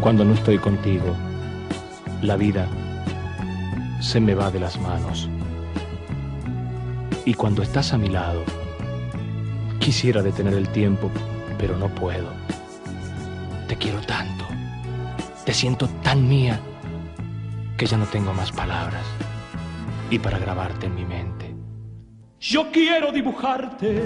Cuando no estoy contigo, la vida se me va de las manos. Y cuando estás a mi lado, quisiera detener el tiempo, pero no puedo. Te quiero tanto, te siento tan mía, que ya no tengo más palabras. Y para grabarte en mi mente, yo quiero dibujarte